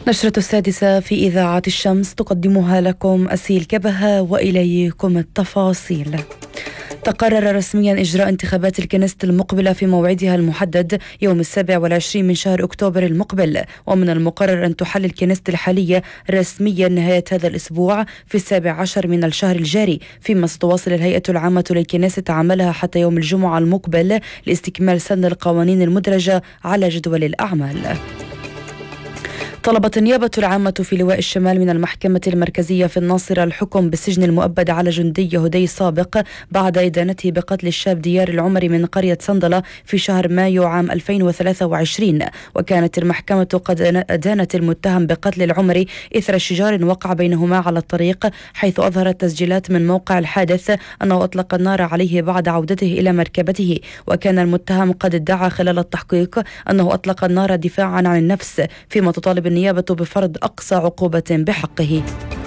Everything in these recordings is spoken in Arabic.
نشرة السادسة في إذاعة الشمس تقدمها لكم أسيل كبهة وإليكم التفاصيل. تقرر رسميا إجراء انتخابات الكنيست المقبلة في موعدها المحدد يوم 27 من شهر أكتوبر المقبل، ومن المقرر أن تحل الكنيست الحالية رسميا نهاية هذا الأسبوع في 17 من الشهر الجاري، فيما ستواصل الهيئة العامة للكنيست عملها حتى يوم الجمعة المقبل لاستكمال سن القوانين المدرجة على جدول الأعمال. طلبت النيابة العامة في لواء الشمال من المحكمة المركزية في الناصرة الحكم بالسجن المؤبد على جندي يهودي سابق بعد إدانته بقتل الشاب ديار العمري من قرية صندلة في شهر مايو عام 2023. وكانت المحكمة قد أدانت المتهم بقتل العمري إثر شجار وقع بينهما على الطريق، حيث أظهرت تسجيلات من موقع الحادث أنه أطلق النار عليه بعد عودته إلى مركبته. وكان المتهم قد ادعى خلال التحقيق أنه أطلق النار دفاعا عن النفس، فيما تطالب النيابة بفرض أقصى عقوبة بحقه.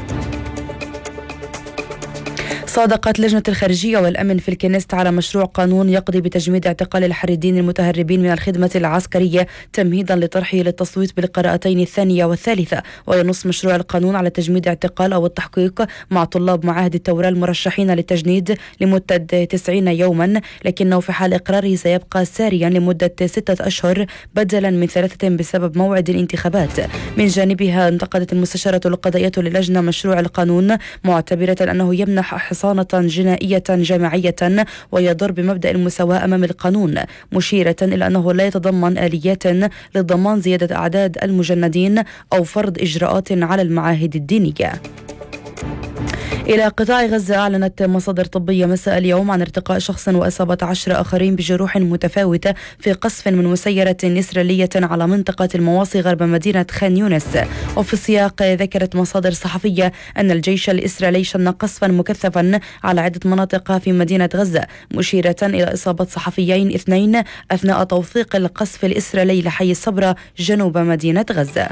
صادقت لجنة الخارجية والأمن في الكنيست على مشروع قانون يقضي بتجميد اعتقال الحريدين المتهربين من الخدمة العسكرية تمهيدا لطرحه للتصويت بالقراءتين الثانية والثالثة. وينص مشروع القانون على تجميد اعتقال أو التحقيق مع طلاب معاهد التوراة المرشحين للتجنيد لمدة 90 يوما، لكنه في حال إقراره سيبقى ساريا لمدة 6 أشهر بدلا من 3 بسبب موعد الانتخابات. من جانبها انتقدت المستشارة القضائية للجنة مشروع القانون، معتبرة أنه يمنح حصانة جنائية جماعية ويضر بمبدأ المساواة أمام القانون، مشيرة إلى أنه لا يتضمن آليات لضمان زيادة أعداد المجندين أو فرض إجراءات على المعاهد الدينية. إلى قطاع غزة، أعلنت مصادر طبية مساء اليوم عن ارتقاء شخص وإصابة 10 آخرين بجروح متفاوتة في قصف من مسيرة إسرائيلية على منطقة المواصي غرب مدينة خان يونس. وفي السياق ذكرت مصادر صحفية أن الجيش الإسرائيلي شن قصفا مكثفا على عدة مناطق في مدينة غزة، مشيرة إلى إصابة صحفيين 2 أثناء توثيق القصف الإسرائيلي لحي الصبرة جنوب مدينة غزة.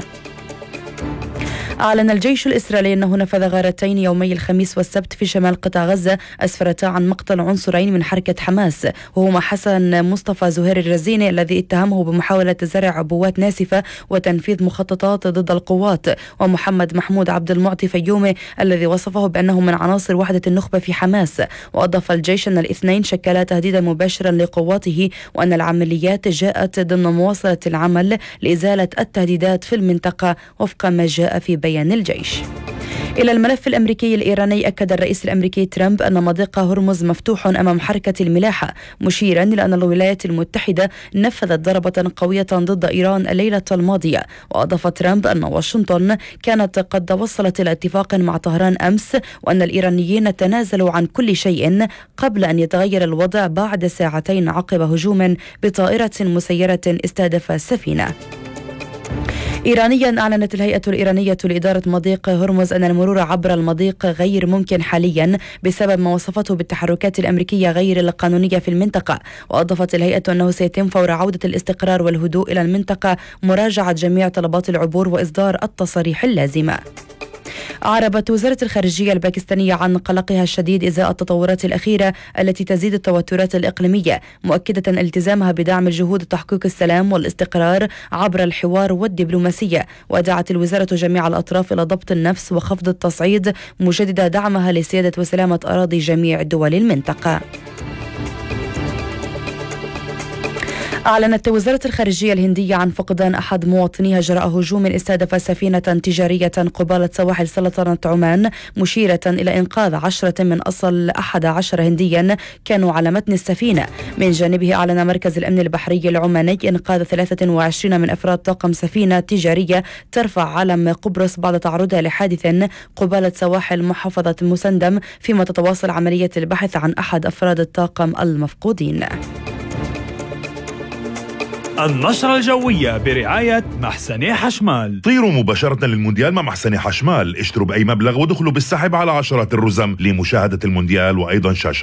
أعلن الجيش الإسرائيلي أنه نفذ غارتين يومي الخميس والسبت في شمال قطاع غزة أسفرتا عن مقتل عنصرين من حركة حماس، وهما حسن مصطفى زهير الرزيني الذي اتهمه بمحاولة زرع عبوات ناسفة وتنفيذ مخططات ضد القوات، ومحمد محمود عبد المعطي فيومي الذي وصفه بأنه من عناصر وحدة النخبة في حماس. وأضاف الجيش أن الاثنين شكلا تهديدا مباشرا لقواته، وأن العمليات جاءت ضمن مواصلة العمل لإزالة التهديدات في المنطقة وفق ما جاء في بيان الجيش. إلى الملف الأمريكي الإيراني، أكد الرئيس الأمريكي ترامب أن مضيق هرمز مفتوح أمام حركة الملاحة، مشيرا إلى أن الولايات المتحدة نفذت ضربة قوية ضد إيران الليلة الماضية. وأضاف ترامب أن واشنطن كانت قد وصلت إلى اتفاق مع طهران أمس، وأن الإيرانيين تنازلوا عن كل شيء قبل أن يتغير الوضع بعد ساعتين عقب هجوم بطائرة مسيرة استهدف السفينة. إيرانيا، أعلنت الهيئة الإيرانية لإدارة مضيق هرمز أن المرور عبر المضيق غير ممكن حاليا بسبب ما وصفته بالتحركات الأمريكية غير القانونية في المنطقة. وأضافت الهيئة أنه سيتم فور عودة الاستقرار والهدوء إلى المنطقة مراجعة جميع طلبات العبور وإصدار التصاريح اللازمة. أعربت وزارة الخارجية الباكستانية عن قلقها الشديد إزاء التطورات الأخيرة التي تزيد التوترات الإقليمية، مؤكدة التزامها بدعم الجهود تحقيق السلام والاستقرار عبر الحوار والدبلوماسية. ودعت الوزارة جميع الأطراف إلى ضبط النفس وخفض التصعيد، مجددة دعمها لسيادة وسلامة أراضي جميع دول المنطقة. أعلنت وزارة الخارجية الهندية عن فقدان أحد مواطنيها جراء هجوم استهدف سفينة تجارية قبالة سواحل سلطنة عمان، مشيرة إلى إنقاذ 10 من أصل 11 هنديا كانوا على متن السفينة. من جانبه، أعلن مركز الأمن البحري العماني إنقاذ 23 من أفراد طاقم سفينة تجارية ترفع علم قبرص بعد تعرضها لحادث قبالة سواحل محافظة مسندم، فيما تتواصل عملية البحث عن أحد أفراد الطاقم المفقودين. النشرة الجوية برعاية محسني حشمال. طيروا مباشرة للمونديال مع محسني حشمال، اشتروا بأي مبلغ ودخلوا بالسحب على 10 الرزم لمشاهدة المونديال وأيضا شاشة